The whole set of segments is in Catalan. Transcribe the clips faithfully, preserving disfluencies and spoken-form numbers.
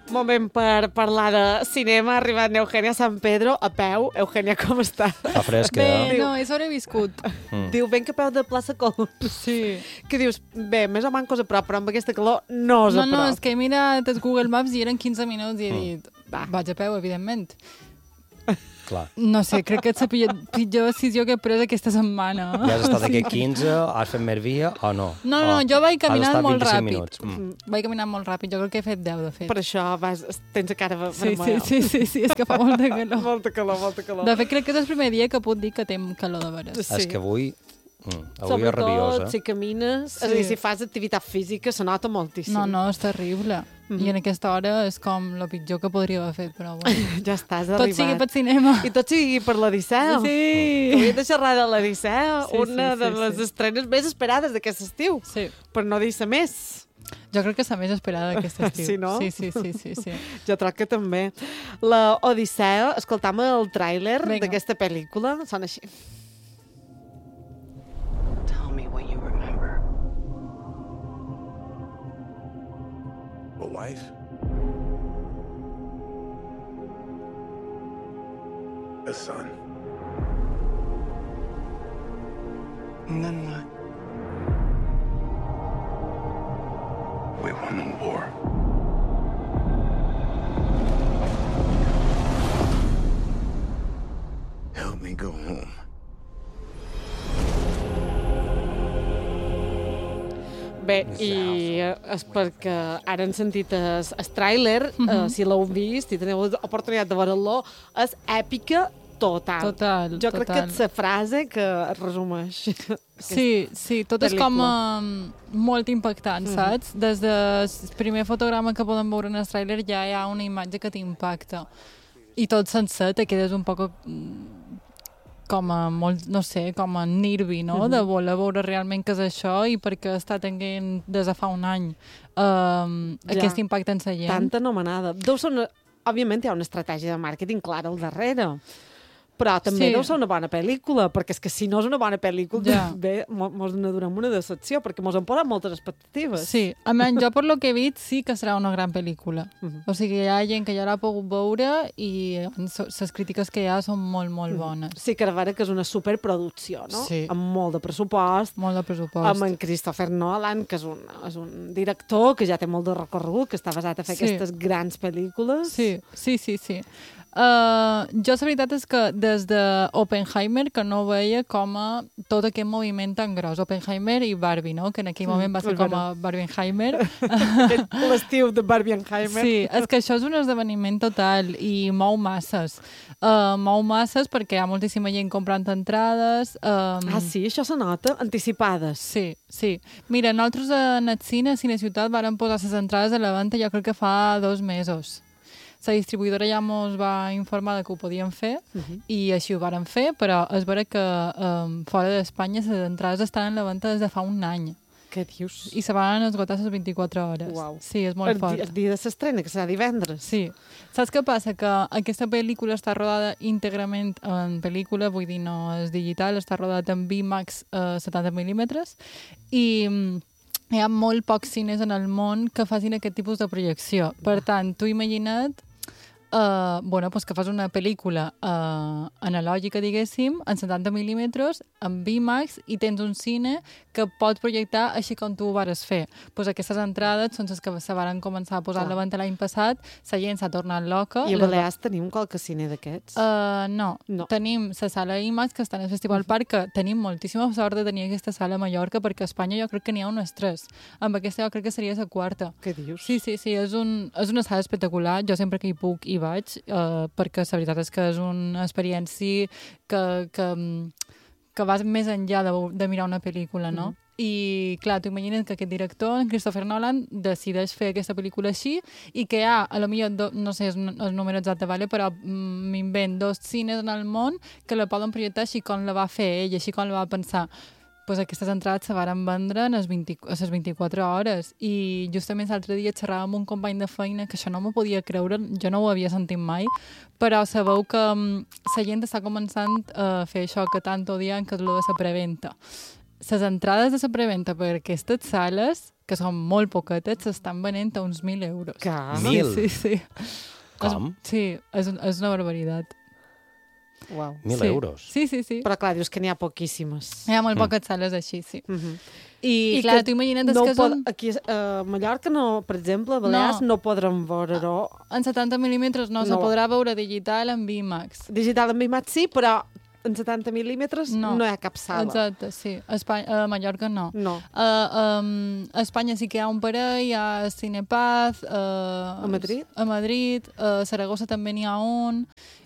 Moment per parlar de cinema. Ha arribat Eugènia San Pedro a peu. Eugènia, com està? Fa fresca, Bé, eh? no, he sobreviscut. Mm. Diu, ben que a peu de plaça Colón. Sí. Que dius, bé, més o mancos a prop, però amb aquesta calor no és no, a prop. No, és que he mirat els Google Maps i eren quinze minuts i he Mm. dit, va, vaig a peu, evidentment. Clar. No sé, crec que és la pitjor, pitjor decisió que he pres aquesta setmana. Ja has estat aquí quinze, has fet més via o no? No, no, o jo vaig caminant molt ràpid. Minuts. Mm. Vaig caminant molt ràpid, jo crec que he fet deu, de fet. Per això vas, tens a cara Sí, vermella. sí, sí, sí, sí, és que fa molta calor. molta calor, molta calor. De fet, crec que és el primer dia que puc dir que tinc calor de veres. Sí. És que avui... Mm, avui Sobretot, és rabiós, eh? si camines, Sí. és a dir, si fas activitat física, se nota moltíssim. No, no, és terrible. Mm -hmm. I en aquesta hora és com el pitjor que podria haver fet, però bueno. Ja estàs Tot arribat. sigui per cinema. I tot sigui per l'Odisseu. Sí. Que hauríem de xerrar de l'Odisseu, Sí, una sí, de sí, les sí. estrenes més esperades d'aquest estiu. Sí. Per no dir-se més. Jo crec que és la més esperada d'aquest estiu. Sí, no? Sí, sí, sí, sí, sí. Jo troc que també. La Odissea, escoltam el tràiler Vinga. d'aquesta pel·lícula, sona així. Tell me what you remember. A wife? A son? And then what? We won the war. Help me go home. Bé, i és perquè ara han sentit el, el tràiler, mm -hmm. uh, si l'heu vist i teniu l'oportunitat de veure-lo, és èpica total. Total, Jo crec total. que és la frase que resumeix. Sí, sí, tot és com um, molt impactant, Mhm. saps? Des del primer fotograma que podem veure en el tràiler ja hi ha una imatge que t'impacta. I tot sencer te quedes un poc com a molt, no sé, com a nervi, no? Mhm. De voler veure realment què és això i perquè està tenint des de fa un any um, Ja. aquest impacte en la gent. Tanta anomenada. Deu ser una... Òbviament hi ha una estratègia de màrqueting clara al darrere, però també Sí. deu ser una bona pel·lícula, perquè és que si no és una bona pel·lícula, Ja. bé, mo- mos n'adonem una decepció, perquè mos han posat moltes expectatives. Sí, almenys jo per lo que he vist sí que serà una gran pel·lícula. Mhm. O sigui, hi ha gent que ja l'ha pogut veure i les crítiques que hi ha són molt, molt bones. Sí que era vera que és una superproducció, no? Sí. Amb molt de pressupost, Molt de pressupost. amb en Christopher Nolan, que és un, és un director que ja té molt de recorregut, que està basat a fer Sí. aquestes grans pel·lícules. Sí, sí, sí, sí. Uh, jo la veritat és que des de Oppenheimer que no veia com a tot aquest moviment tan gros. Oppenheimer i Barbie, no? Que en aquell moment va ser és com a Barbenheimer. Aquest- L'estiu de Barbenheimer. Sí, és que això és un esdeveniment total i mou masses. Uh, mou masses perquè hi ha moltíssima gent comprant entrades. Um, Ah, sí? Això se nota? Anticipades. Sí, sí. Mira, nosaltres en el cine, a Cine Ciutat, vàrem posar les entrades a la venda jo crec que fa dos mesos. La distribuïdora ja ens va informar de que ho podíem fer Uh -huh. i així ho vàrem fer, però és vera que um, fora d'Espanya les entrades estan en la venda des de fa un any Què dius? i se van esgotar les vint-i-quatre hores. Uau. Sí, és molt el, fort. di- el dia de l'estrena, que serà divendres. Sí. Saps què passa? Que aquesta pel·lícula està rodada íntegrament en pel·lícula, vull dir, no és digital, està rodada en IMAX eh, setanta mil·límetres i mm, hi ha molt pocs cines en el món que facin aquest tipus de projecció. Per tant, tu imagina't Uh, bueno, pues que fas una pel·lícula uh, analògica, diguéssim, en setanta mil·límetres, amb IMAX, i tens un cine que pot projectar així com tu ho vares fer. Pues aquestes entrades són les que se varen començar a posar a la venda l'any passat, la gent s'ha tornat loca. I a les- Balears tenim qualque cine d'aquests? Uh, no. No. Tenim la sala IMAX, que està en el Festival Parc, que tenim moltíssima sort de tenir aquesta sala a Mallorca, perquè a Espanya jo crec que n'hi ha unes tres. Amb aquesta jo crec que seria la quarta. Què dius? Sí, sí, sí, és, un, és una sala espectacular. Jo sempre que hi puc hi vaig, uh, perquè la veritat és que és una experiència que, que, que vas més enllà de, de mirar una pel·lícula, no? Mm. I, clar, tu imagina't que aquest director, en Christopher Nolan, decideix fer aquesta pel·lícula així i que hi ha, a lo millor, do, no sé el, el número exacte, vale? Però mm, m'invent dos cines en el món que la poden projectar així com la va fer ell, així com la va pensar. Pues aquestes entrades se varen vendre en les, vint, a les vint-i-quatre hores i justament l'altre dia xerrava amb un company de feina que això no m'ho podia creure, jo no ho havia sentit mai, però sabeu que um, la gent està començant a fer això que tant odien, que és el de la preventa. Les entrades de la preventa per aquestes sales que són molt poquetes, s'estan venent a uns mil euros. Que... Mil? Sí, sí, sí. Com? És, sí, és, és una barbaritat. Uau. Mil sí. euros? Sí, sí, sí. Però clar, dius que n'hi ha poquíssimes. Hi ha molt Mm. poques sales així, sí. Mm -hmm. I, I clar, que tu imagina't no que pot, són... aquí a Mallorca, no, per exemple, a Balears, no, no podrem veure-ho. En setanta mil·límetres no, no, se No. podrà veure digital en IMAX. Digital en IMAX sí, però en setanta mil·límetres no. No. no hi ha cap sala. Exacte, sí. A, Espanya, a Mallorca no. No. A, um, a Espanya sí que hi ha un parell, hi ha Cinepaz, uh, A Madrid? A Madrid, a Saragossa també n'hi ha un,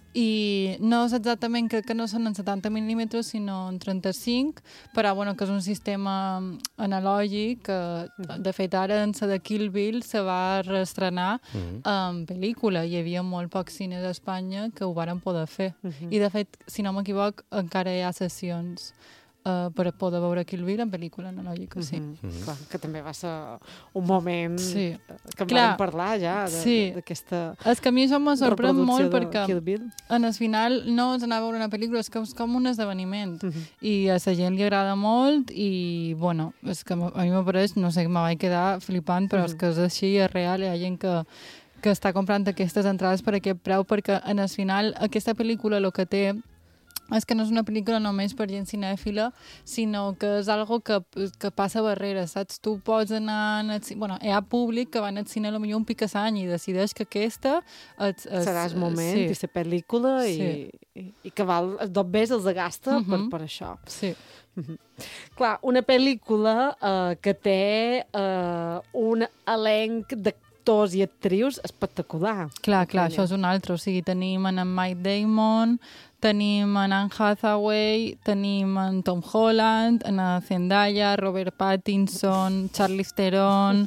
i no és exactament, crec que no són en setanta mil·límetres, sinó en trenta-cinc, però bueno, que és un sistema analògic que, de fet, ara en la de Kill Bill se va reestrenar Mm -hmm. en pel·lícula. Hi havia molt pocs cines a Espanya que ho varen poder fer. Uh -huh. I, de fet, si no m'equivoc, encara hi ha sessions uh, per poder veure Kill Bill en pel·lícula analògica, sí. Uh -huh. Clar, que també va ser un moment Sí. que en Clar. vam parlar ja Sí. d'aquesta És que a mi això me sorprèn molt de perquè Kill Bill. en el final no és anar a veure una pel·lícula, és que és com un esdeveniment. Uh -huh. I a la gent li agrada molt i, bueno, és que a mi m'apareix, no sé, me vaig quedar flipant, però Uh -huh. és que és així, és real, hi ha gent que, que està comprant aquestes entrades per aquest preu, perquè en el final aquesta pel·lícula el que té és que no és una pel·lícula només per gent cinèfila, sinó que és algo que, que passa barrera, saps? Tu pots anar... Al cine... Bueno, hi ha públic que va al cine potser un pic a l'any i decideix que aquesta... És, és, serà el moment sí. i la pel·lícula Sí. i, i, i que val els dos bes els gasta Uh-huh. per, per això. Sí. Uh-huh. Clar, una pel·lícula uh, que té uh, un elenc d'actors i actrius espectacular. Clar, clar, això és un altre. O sigui, tenim en Mike Damon, tenim en Anne Hathaway, tenim en Tom Holland, en Zendaya, Robert Pattinson, Charlize Theron,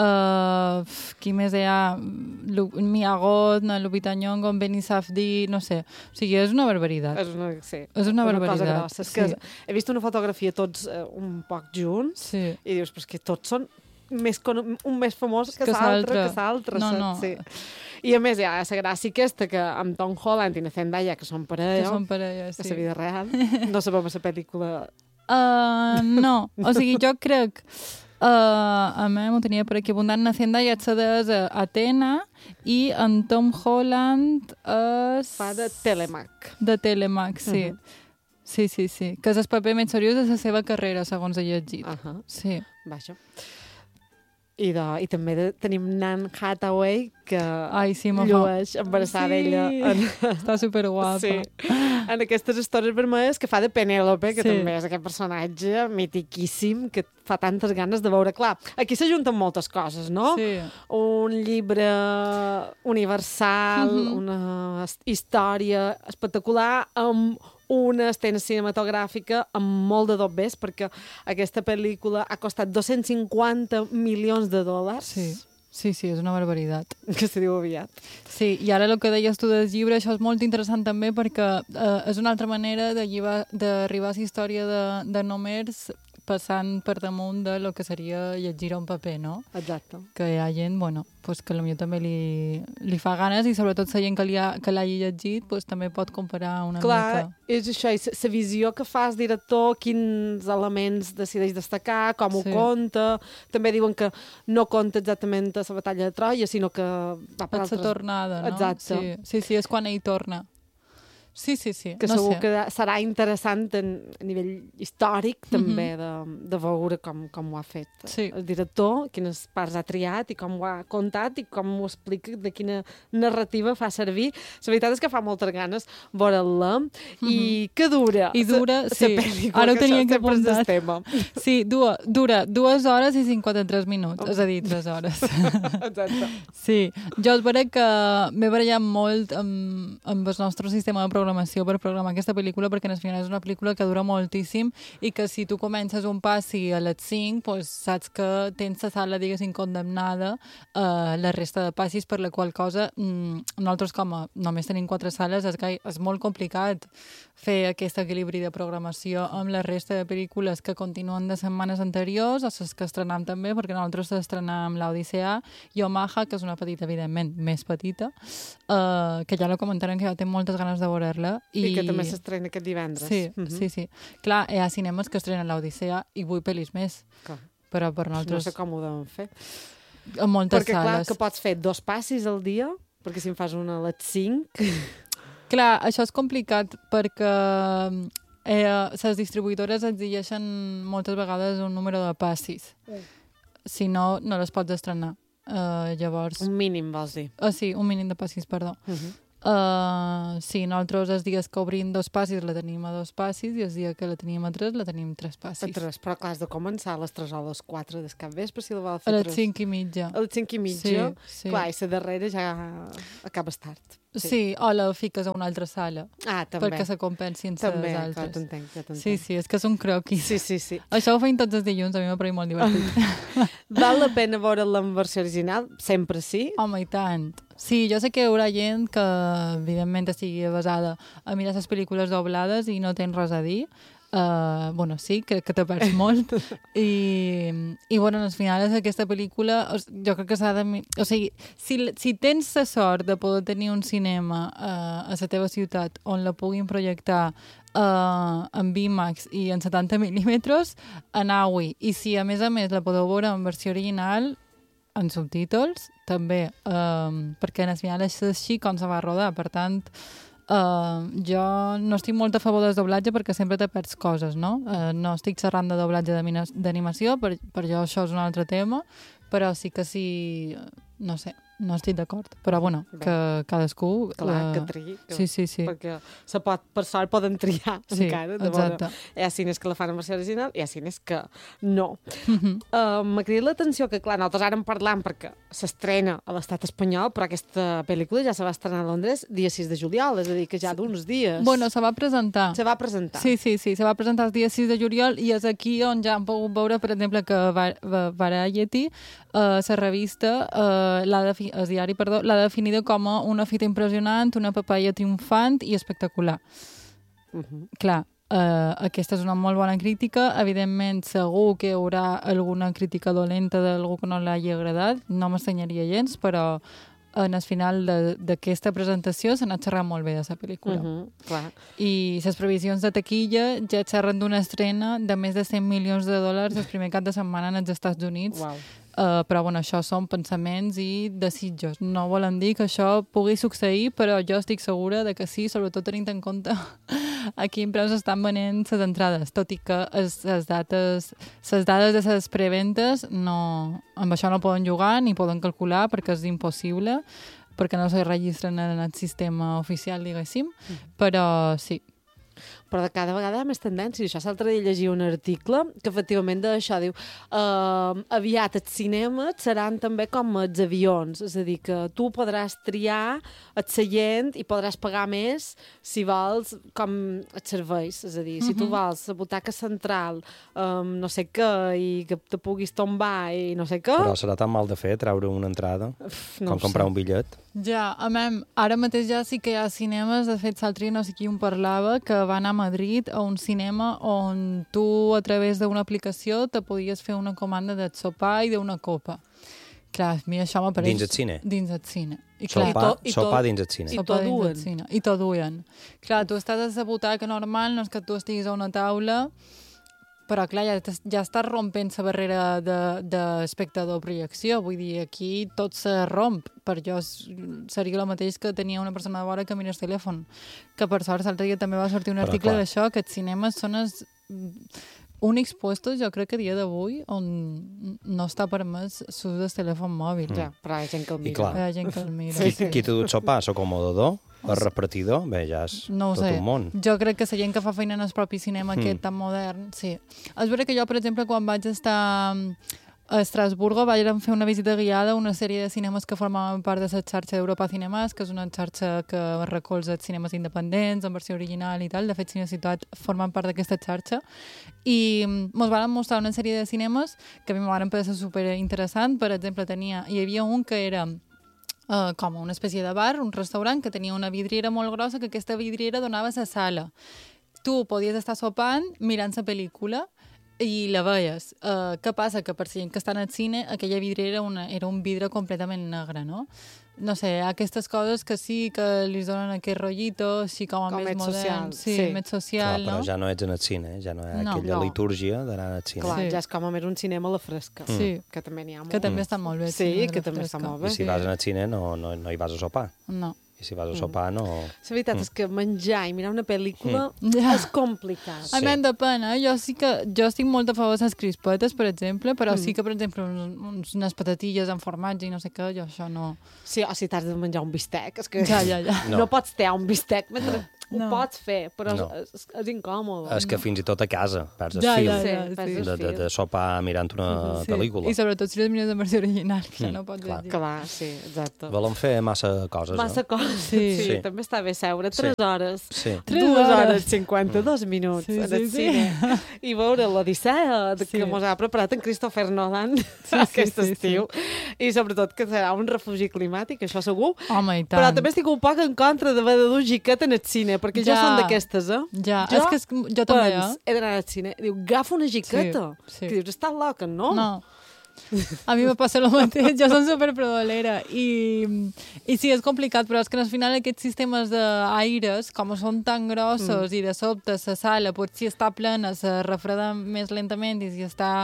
uh, qui més hi ha? Lu Mia Goth, Lupita Nyong'o, Benny Safdie, no sé. O sigui, és una barbaritat. És una, sí, És una cosa barbaritat, grossa. És que sí. he vist una fotografia tots uh, un poc junts Sí. i dius, però és que tots són més con un més famós que, Que l'altre, l'altre. que l'altre. No, saps? no. Sí. I a més hi ha la gràcia aquesta que amb Tom Holland i la Zendaya, que són Que parella, són parella, a sí. la vida real, no sabem a la pel·lícula... Uh, no, o sigui, jo crec... Uh, a mi m'ho tenia per aquí abundant. Na Zendaya accedeix a Atena i en Tom Holland és... Fa de Telemac. De Telemac, sí. Uh -huh. Sí, sí, sí. Que és el paper més seriós de la seva carrera, segons he llegit. Uh -huh. Sí. Vaja. I, de, i també de, tenim Nan Hathaway, que Ai, sí, me fa- llueix embarassada Sí. ella en, Està superguapa. sí, en aquestes històries vermelles que fa de Penélope, que Sí. també és aquest personatge mitiquíssim que fa tantes ganes de veure. Clar, aquí s'ajunten moltes coses, no? Sí. Un llibre universal, Mhm. una his- història espectacular, amb una escena cinematogràfica amb molt de dobbers, perquè aquesta pel·lícula ha costat dos-cents cinquanta milions de dòlars, Sí. Sí, sí, és una barbaritat. que se diu aviat. Sí, i ara el que deies tu del llibre, això és molt interessant també perquè eh, és una altra manera de llibar- d'arribar a la història de, de Nomers passant per damunt de lo que seria llegir a un paper, no? Exacte. Que hi ha gent, bueno, pues que potser també li, li fa ganes i sobretot la gent que li ha, que l'hagi llegit pues, també pot comparar una Clar, mica. és això, i la visió que fa el director, quins elements decideix destacar, com ho Sí. conta. També diuen que no conta exactament a la batalla de Troia, sinó que va per És la altres... tornada, no? Exacte. Sí, sí, sí, és quan ell torna. Sí, sí, sí. Que no segur sé. que serà interessant en, a nivell històric també de, de veure com, com ho ha fet Sí. el director, quines parts ha triat i com ho ha contat i com ho explica, de quina narrativa fa servir. La veritat és que fa moltes ganes veure-la i que dura. I dura, sa, sí. sa pel·lícula, Ara ho que tenia això que sempre és el apuntar. tema. Sí, dura, dura dues hores i cinquanta-tres minuts, és a dir, tres hores. Exacte. Sí, jo és vera que m'he barallat molt amb, amb el nostre sistema de programació per programar aquesta pel·lícula, perquè en el final és una pel·lícula que dura moltíssim i que si tu comences un passi a les cinc, pues, saps que tens la sala, diguéssim, condemnada a la resta de passis, per la qual cosa mmm, nosaltres, com a només tenim quatre sales, és, que és molt complicat fer aquest equilibri de programació amb la resta de pel·lícules que continuen de setmanes anteriors, o les que estrenem també, perquè nosaltres estrenem l'Odissea i Omaha, que és una petita, evidentment, més petita, uh, que ja la comentarem, que jo tinc moltes ganes de veure-la. I, I que també s'estrena aquest divendres. Sí, Mhm. sí, sí. Clar, hi ha cinemes que estrenen l'Odissea i vull pel·lis més. Clar. però per No nosaltres sé com ho devem fer. en moltes Perquè, clar, sales. que pots fer dos passis al dia, perquè si en fas una a les cinc... Clar, això és complicat perquè eh, les distribuïdores exigeixen moltes vegades un número de passis. Mm. Si no, no les pots estrenar. Uh, llavors... Un mínim, vols dir. Uh, sí, un mínim de passis, perdó. Uh -huh. Uh, sí, nosaltres els dies que obrim dos passis la tenim a dos passis i els dies que la tenim a tres la tenim tres passis. Tres, però clar, has de començar a les tres o a les quatre del capvespre si la vol A fer les tres. cinc i mitja. A les cinc i mitja. Sí, sí. Clar, i la darrera ja acabes tard. Sí. sí, o la fiques a una altra sala. Ah, també. Perquè se compensin les També, altres. clar, t'entenc, ja t'entenc. Sí, sí, és que són croquis. Sí, sí, sí. Això ho feim tots els dilluns, a mi m'ha parit molt divertit. Val la pena veure-la en versió original? Sempre sí? Home, i tant. Sí, jo sé que hi haurà gent que, evidentment, estigui basada a mirar les pel·lícules doblades i no tens res a dir. Uh, bueno, sí, que, que te perds molt. I, i bueno, al final és aquesta pel·lícula, jo crec que s'ha de... O sigui, si, si tens la sort de poder tenir un cinema uh, a la teva ciutat on la puguin projectar uh, en IMAX i en setanta mil·límetres, anau-hi. I si, a més a més, la podeu veure en versió original, en subtítols, també, um, perquè al final és així com se va rodar. Per tant, uh, jo no estic molt a favor del doblatge perquè sempre te perds coses, no? Uh, no estic xerrant de doblatge d'animació, per, per jo això és un altre tema, però sí que sí, no sé, no estic d'acord. Però bueno, Bé. que cadascú... Clar, uh, que triï. Que... Sí, sí, sí. Perquè se pot, per sort poden triar Sí, encara. De exacte. veure. Hi ha cines que la fan en versió original i hi ha cines que no. Mhm. Uh, M'ha cridat l'atenció que, clar, nosaltres ara en parlam perquè s'estrena a l'estat espanyol, però aquesta pel·lícula ja se va estrenar a Londres dia sis de juliol, és a dir, que ja d'uns dies. Bueno, se va presentar. Se va presentar. Sí, sí, sí, se va presentar el dia sis de juliol i és aquí on ja han pogut veure, per exemple, que Va- Va- Variety, uh, la revista, uh, l'ha defi- el diari, perdó, l'ha definida com a una fita impressionant, una papaia triomfant i espectacular. Uh -huh. Clar, uh, aquesta és una molt bona crítica. Evidentment, segur que hi haurà alguna crítica dolenta d'algú que no l'hagi agradat. No m'estranyaria gens, però en el final de- d'aquesta presentació s'ha anat xerrant molt bé de la pel·lícula. Uh -huh. Clar. I les previsions de taquilla ja xerren d'una estrena de més de cent milions de dòlars el primer cap de setmana en els Estats Units. Uau. Uh, però bueno, això són pensaments i desitjos. No volen dir que això pugui succeir, però jo estic segura de que sí, sobretot tenint en compte a quin preu s'estan venent les entrades, tot i que les dates, les dades de les preventes no, amb això no poden jugar ni poden calcular perquè és impossible, perquè no se registren en el sistema oficial, diguéssim, però sí. Però de cada vegada hi ha més tendència. Això l'altre dia llegia un article que efectivament d'això diu uh, aviat els cinemes seran també com els avions, és a dir, que tu podràs triar el seient i podràs pagar més si vols com els serveis, és a dir, si tu vols la butaca central, um, no sé què, i que te puguis tombar i no sé què... Però serà tan mal de fer treure una entrada Uf, no com ho comprar sé. un bitllet. Ja, a mem, ara mateix ja sí que hi ha cinemes, de fet l'altre dia no sé qui em parlava, que va anar a Madrid a un cinema on tu a través d'una aplicació te podies fer una comanda de sopar i d'una copa. Clar, a mi això m'apareix... Dins el cine? Dins el cine. I clar, Sopar, tot- i tot- sopar dins el cine. i sopar t'ho dins duen. el cine. I t'ho duen. Clar, tu estàs a la butaca normal, no és que tu estiguis a una taula, però clar, ja, t'es- ja estàs rompent la barrera de, de espectador-projecció. Vull dir, aquí tot se romp. Per jo s- seria el mateix que tenia una persona de vora que mira el telèfon. Que per sort l'altre dia també va sortir un Però, article clar. d'això, que els cinemes són els únics puestos, jo crec que a dia d'avui, on no està permès l'ús del telèfon mòbil. Ja, però hi ha gent que el I mira. clar, Hi ha gent que el mira. Sí, qui, sí. qui t'ha dut sopar? S'acomodador? El repartidor? Bé, ja és No ho tot sé. un món. Jo crec que la gent que fa feina en el propi cinema Mm. aquest tan modern, sí. És vera que jo, per exemple, quan vaig estar a Estrasburgo vaig fer una visita guiada a una sèrie de cinemes que formaven part de la xarxa d'Europa Cinemas, que és una xarxa que recolza els cinemes independents, en versió original i tal. De fet, Cine Ciutat formen part d'aquesta xarxa. I ens van mostrar una sèrie de cinemes que a mi m'han parecer superinteressant. Per exemple, tenia, hi havia un que era Uh, com una espècie de bar, un restaurant que tenia una vidriera molt grossa, que aquesta vidriera donava a la sala. Tu podies estar sopant mirant la pel·lícula i la veies. Uh, què passa? Que per la gent que està al cine, aquella vidriera era, una, era un vidre completament negre, no? No sé, aquestes coses que sí que li donen aquest rotllito, així com a Com més més modern. social, Sí, sí. més Clar, social, però no? ja no ets en el cine, eh? Ja no hi ha No. aquella No. litúrgia d'anar al cine. Clar, Sí. ja és com a més un cinema a la fresca. Sí. Que també n'hi ha molt. Que també està molt bé. Sí, cinema que de també fresca. està molt I bé. si vas al cine no, no, no hi vas a sopar. No. I si vas a sopar no... La veritat és que menjar i mirar una pel·lícula Ja. és complicat. A mi em depèn, eh? Jo sí que... Jo estic molt a favor de les crispetes, per exemple, però Mm. sí que, per exemple, uns, uns, unes patatilles amb formatge i no sé què, jo això no... Sí, o si t'has de menjar un bistec, és que Ja, ja, ja. no, No. pots tear un bistec mentre ho No. pots fer, però No. és, és, és incòmode. És que fins i tot a casa perds el Ja, fil ja, Sí, ja, perds sí. el de, de, fil. de sopar mirant una Sí. pel·lícula. I sobretot si les mires en versió original, que ja no pots clar. llegir. Clar, sí, exacte. Volen fer massa coses, Massa no? coses. Sí. Sí. Sí. També està bé seure tres Sí. hores. Sí. Tres Dues hores. hores, cinquanta-dos minuts Sí, en sí, el sí. cine. I veure l'Odissea de Sí. que mos ha preparat en Christopher Nolan aquest sí, sí. estiu. I sobretot que serà un refugi climàtic, això segur. Home, i tant. Però també estic un poc en contra d'haver de dur jiqueta en el cine, perquè ja, Ja. són d'aquestes, eh? Ja, Jo és que és, jo també, Pens, eh? he d'anar al cine. Diu, agafa una jiqueta. Sí, sí. Que dius, estàs loca, no? No. A mi me passa el mateix, jo som superpredolera i, i sí, és complicat, però és que al final aquests sistemes d'aires, com són tan grossos mm. i de sobte la sala pot si està plena, se refreda més lentament i si està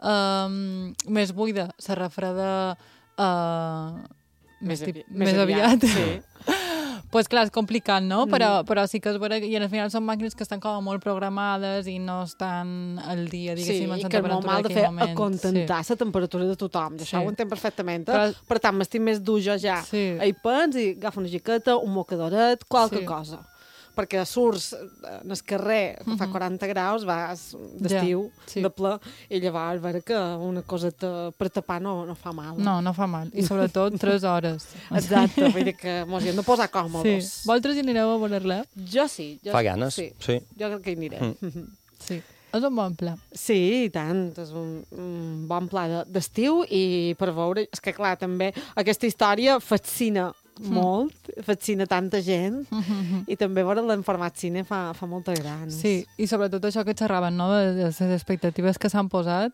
um, més buida, se refreda uh, més, avi- tip, més, més aviat. Sí. Pues clar, és complicat, no? Mm. Però, però sí que és vera que i al final són màquines que estan com molt programades i no estan al dia, Sí, diguéssim, en i la que és molt temperatura mal de d'aquell fer moment. acontentar la temperatura de tothom. Això Sí. ho entenc perfectament. Eh? Però- Per tant, m'estic més dur jo ja. Sí. Hi pens i agafa una jiqueta, un mocadoret, qualque Sí. cosa. Perquè surts en el carrer, que fa quaranta graus, vas d'estiu, Ja, sí. de ple, i llavors veure que una coseta per tapar no, no fa mal. No, no fa mal. I sobretot tres hores. Exacte, vull dir que mos hi hem de posar còmodes. Sí. Vosaltres hi anireu a veure-la? Jo sí. Jo, Fa ganes, Sí. sí. Jo crec que hi aniré. Mm. Sí. És un bon pla. Sí, i tant, és un, un bon pla de- d'estiu i per veure, és que clar, també aquesta història fascina molt, fascina tanta gent i també veure-la en format cine fa, fa molta gran. Sí, i sobretot això que xerraven, no?, de, de les expectatives que s'han posat.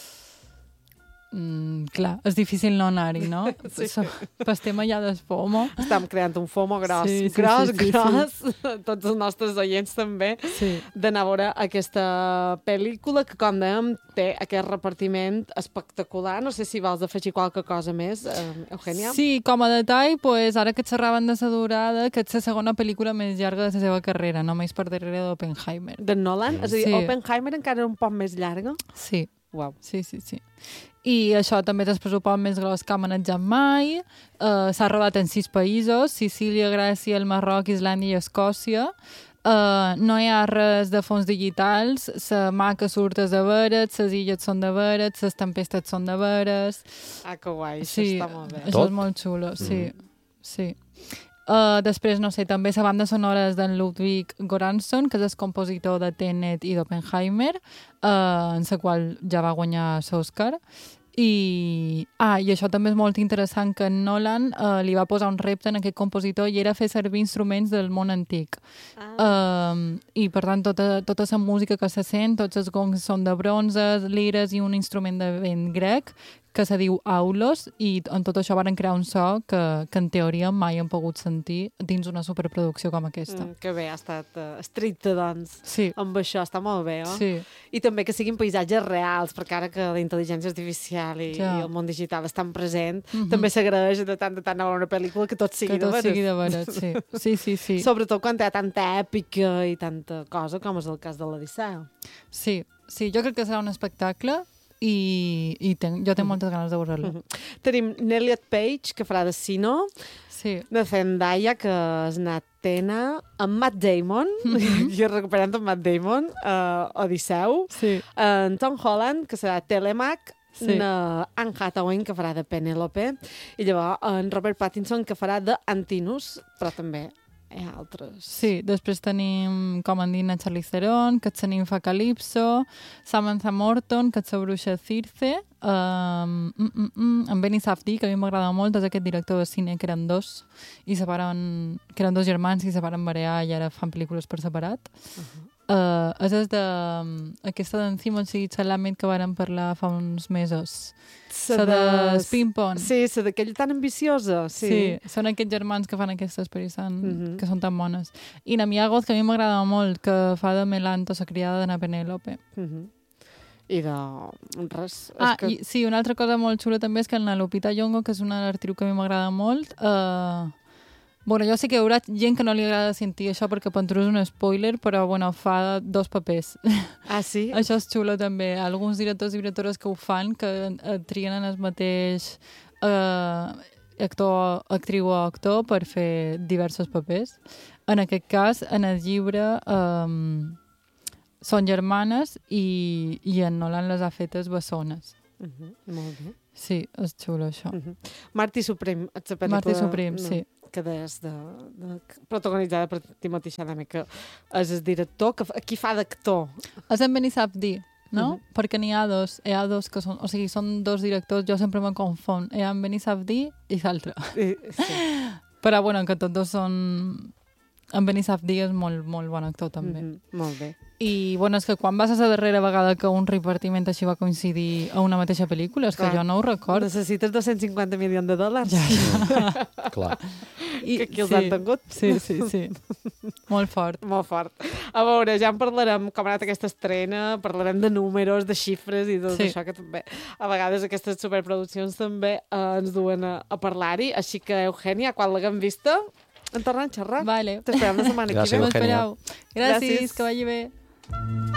Mm, clar, és difícil no anar-hi, no? Sí. So, pel tema ja del FOMO. Estem creant un FOMO gros, Sí, sí, gros, sí, sí, gros, tots els nostres oients també, Sí. d'anar a veure aquesta pel·lícula que, com dèiem, té aquest repartiment espectacular. No sé si vols afegir qualque cosa més, eh, Eugènia? Sí, com a detall, pues, ara que xerraven de la durada, que és la segona pel·lícula més llarga de la seva carrera, només per darrere d'Oppenheimer. De Nolan? És a dir, Sí. Oppenheimer encara era un poc més llarga? Sí. Uau. Sí, sí, sí. I això també és el pressupost més gros que ha manejat mai. Uh, S'ha rodat en sis països, Sicília, Grècia, el Marroc, Islàndia i Escòcia. Uh, no hi ha res de fons digitals, la mà que surt és de veres, les illes són de veres, les tempestes són de veres. Ah, que guai, això Sí, està molt bé. això Tot? és molt xulo, sí. sí. Uh, després, no sé, també la banda sonora és d'en Ludwig Göransson, que és el compositor de Tenet i d'Oppenheimer, uh, en la qual ja va guanyar l'Oscar. I, ah, I això també és molt interessant, que Nolan uh, li va posar un repte en aquest compositor i era fer servir instruments del món antic. Ah. Um, I, per tant, tota, tota la música que se sent, tots els gongs són de bronze, lires i un instrument de vent grec, que se diu aulos, i en tot això van crear un so que, que en teoria mai hem pogut sentir dins una superproducció com aquesta. Mm, que bé, ha estat uh, estricte, doncs, Sí, amb això, està molt bé, oh? sí, I també que siguin paisatges reals, perquè ara que la intel·ligència artificial i, Ja. i el món digital estan present, Mhm. també s'agraeix de tant de tant a veure una pel·lícula que tot sigui que tot de veres. sigui de veres, sí. Sí, sí, sí. Sobretot quan hi ha tanta èpica i tanta cosa, com és el cas de l'Odissea. Sí, sí, jo crec que serà un espectacle i, i ten, jo tinc moltes ganes de veure-lo. Mhm. Tenim Nelliot Page, que farà de Sino, Sí, de Zendaya, que és Natena, amb Matt Damon, i recuperant amb Matt Damon, uh, Odisseu, sí, en Tom Holland, que serà Telemac, Sí. sí. Anne Hathaway, que farà de Penélope, i llavors en Robert Pattinson, que farà de Antinous, però també hi ha altres. sí. Després tenim Comandina Charlize Theron, que és la ninfa Calypso, Samantha Morton, que és la bruixa Circe, um, mm, mm, mm, en Benny Safdie, que a mi m'agrada molt, és aquest director de cine que eren dos, i se varen, que eren dos germans i se varen marear i ara fan pel·lícules per separat. Uh -huh. Uh, és el de... Um, aquesta d'en Timothy Chalamet que vàrem parlar fa uns mesos. La de Ping-Pong. Sí, la d'aquella tan ambiciosa. Sí. sí, són aquests germans que fan aquestes pel·lis tan, mm -hmm. que són tan bones. I na Mia Goth, que a mi m'agrada molt, que fa de Melanto, la criada de na Penélope. Mm -hmm. I de... res... Ah, que... i, sí, una altra cosa molt xula també és que la Lupita Nyong'o, que és una actriu que a mi m'agrada molt, eh... bueno, jo sé que hi haurà gent que no li agrada sentir això perquè per tu és un spoiler, però bueno, fa dos papers. Ah, sí? Això és xulo també. Alguns directors i directores que ho fan, que trien en el mateix eh, actor, actriu o actor per fer diversos papers. En aquest cas, en el llibre eh, són germanes i, i en Nolan les ha fetes bessones. Uh -huh. Molt bé. Sí, és xulo això. Uh -huh. Marty Supreme, la pel·lícula... Marty Supreme, no, sí. que és de, de, protagonitzada per Timothée Chalamet, que és el director, que aquí fa d'actor. És en Benisabdi, no? Uh -huh. Perquè n'hi ha dos, hi ha dos que són, o sigui, són dos directors, jo sempre me confon. Hi ha en Benisabdi i l'altre. Sí. Però, bueno, que tots dos són... En Benisabdi és molt, molt bon actor, també. Mm -hmm. Molt bé. I, bueno, és que quan va ser la darrera vegada que un repartiment així va coincidir a una mateixa pel·lícula? És que Clar. jo no ho recordo. Necessites dos-cents cinquanta milions de dòlars. Ja, ja. Clar. I, que aquí els sí. han tingut. Sí, sí, sí. Molt fort. Molt fort. A veure, ja en parlarem com ha anat aquesta estrena, parlarem de números, de xifres i tot sí. això, que també a vegades aquestes superproduccions també eh, ens duen a, a parlar-hi. Així que, Eugènia, quan l'haguem vista, en tornem a xerrar. Vale. T'esperem la setmana que ve. Gràcies, Eugènia. Gràcies, Gràcies, que vagi bé.